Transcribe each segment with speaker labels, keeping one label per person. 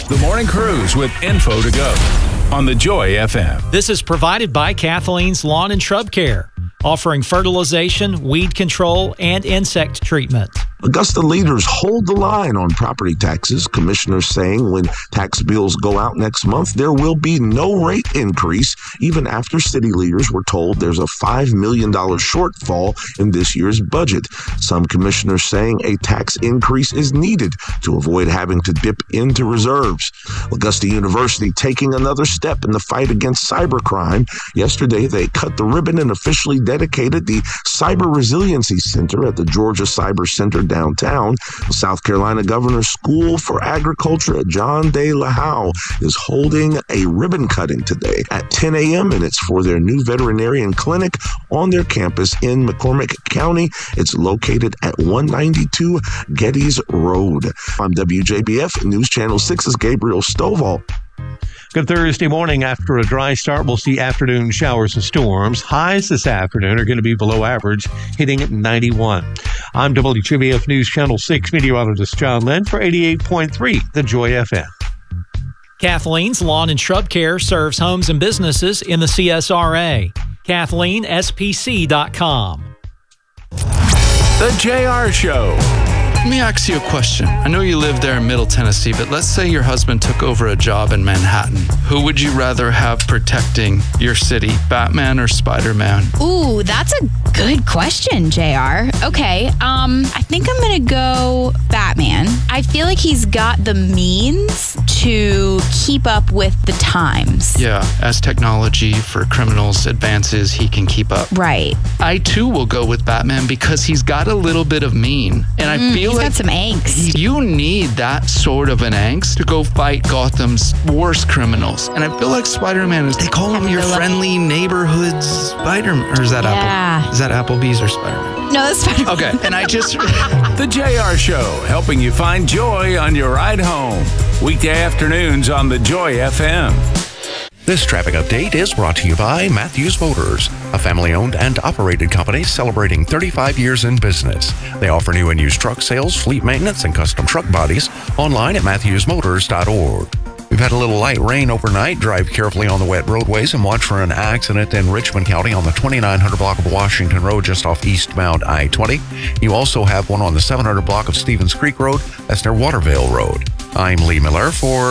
Speaker 1: The Morning Cruise with info to go on the Joy FM.
Speaker 2: This is provided by Kathleen's Lawn and Shrub Care, offering fertilization, weed control, and insect treatment.
Speaker 3: Augusta leaders hold the line on property taxes. Commissioners saying when tax bills go out next month, there will be no rate increase, even after city leaders were told there's a $5 million shortfall in this year's budget. Some commissioners saying a tax increase is needed to avoid having to dip into reserves. Augusta University taking another step in the fight against cybercrime. Yesterday, they cut the ribbon and officially dedicated the Cyber Resiliency Center at the Georgia Cyber Center downtown. The South Carolina Governor's School for Agriculture at John Day LaHowe is holding a ribbon cutting today at 10 a.m. and it's for their new veterinarian clinic on their campus in McCormick County. It's located at 192 Gettys Road. I'm WJBF News Channel 6's Gabriel Stovall.
Speaker 4: Good Thursday morning. After a dry start, we'll see afternoon showers and storms. Highs this afternoon are going to be below average, hitting at 91. I'm WJBF News Channel 6 meteorologist John Lynn for 88.3, The Joy FM.
Speaker 2: Kathleen's Lawn and Shrub Care serves homes and businesses in the CSRA. KathleenSPC.com.
Speaker 1: The JR Show.
Speaker 5: Let me ask you a question. I know you live there in Middle Tennessee, but let's say your husband took over a job in Manhattan. Who would you rather have protecting your city, Batman or Spider-Man?
Speaker 6: Ooh, that's a good question, JR. Okay, I think I'm gonna go Batman. I feel like he's got the means to keep up with the times.
Speaker 5: Yeah, as technology for criminals advances, he can keep up.
Speaker 6: Right.
Speaker 5: I too will go with Batman because he's got a little bit of mean. And I feel
Speaker 6: he's
Speaker 5: like
Speaker 6: got some angst.
Speaker 5: You need that sort of an angst to go fight Gotham's worst criminals. And I feel like Spider-Man is, they call him your friendly neighborhood Spider-Man. Or is that Apple? Is that Applebee's or Spider-Man?
Speaker 6: No, that's Spider-Man.
Speaker 5: Okay, and I just...
Speaker 1: The JR Show, helping you find joy on your ride home. Weekday afternoons on the Joy FM.
Speaker 7: This traffic update is brought to you by Matthews Motors, a family-owned and operated company celebrating 35 years in business. They offer new and used truck sales, fleet maintenance, and custom truck bodies online at matthewsmotors.org. We've had a little light rain overnight. Drive carefully on the wet roadways and watch for an accident in Richmond County on the 2900 block of Washington Road just off eastbound I-20. You also have one on the 700 block of Stevens Creek Road. That's near Watervale Road. I'm Lee Miller for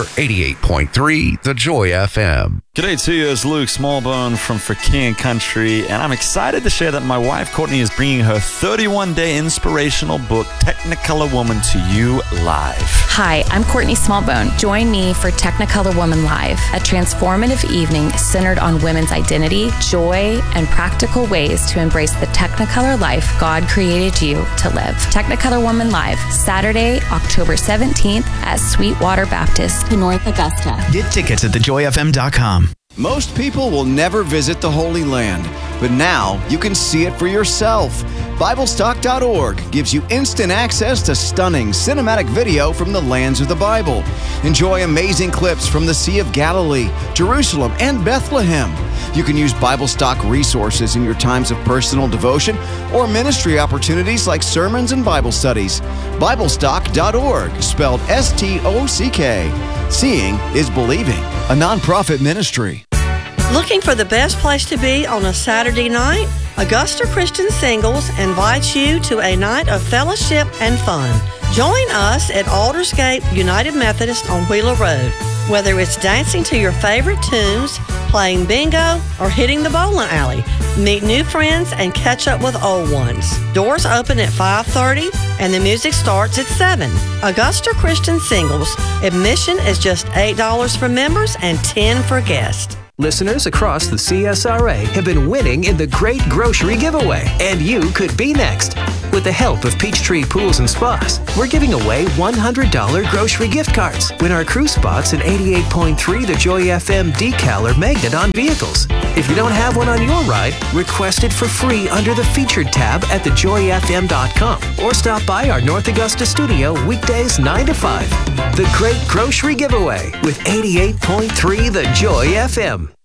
Speaker 7: 88.3 The Joy FM.
Speaker 8: G'day to you, it's Luke Smallbone from For King and Country, and I'm excited to share that my wife Courtney is bringing her 31-day inspirational book, Technicolor Woman, to you live.
Speaker 9: Hi, I'm Courtney Smallbone. Join me for Technicolor Woman Live, a transformative evening centered on women's identity, joy, and practical ways to embrace the Technicolor life God created you to live. Technicolor Woman Live, Saturday, October 17th at Sweetwater Baptist in North Augusta.
Speaker 10: Get tickets at thejoyfm.com.
Speaker 11: Most people will never visit the Holy Land, but now you can see it for yourself. BibleStock.org gives you instant access to stunning cinematic video from the lands of the Bible. Enjoy amazing clips from the Sea of Galilee, Jerusalem, and Bethlehem. You can use BibleStock resources in your times of personal devotion or ministry opportunities like sermons and Bible studies. BibleStock.org, spelled S-T-O-C-K. Seeing is believing, a nonprofit ministry.
Speaker 12: Looking for the best place to be on a Saturday night? Augusta Christian Singles invites you to a night of fellowship and fun. Join us at Aldersgate United Methodist on Wheeler Road. Whether it's dancing to your favorite tunes, playing bingo, or hitting the bowling alley, meet new friends and catch up with old ones. Doors open at 5:30 and the music starts at 7. Augusta Christian Singles. Admission is just $8 for members and $10 for guests.
Speaker 13: Listeners across the CSRA have been winning in the Great Grocery Giveaway, and you could be next. With the help of Peachtree Pools and Spas, we're giving away $100 grocery gift cards. Win our crew spots and 88.3 The Joy FM decal or magnet on vehicles. If you don't have one on your ride, request it for free under the Featured tab at thejoyfm.com or stop by our North Augusta studio weekdays 9 to 5. The Great Grocery Giveaway with 88.3 The Joy FM.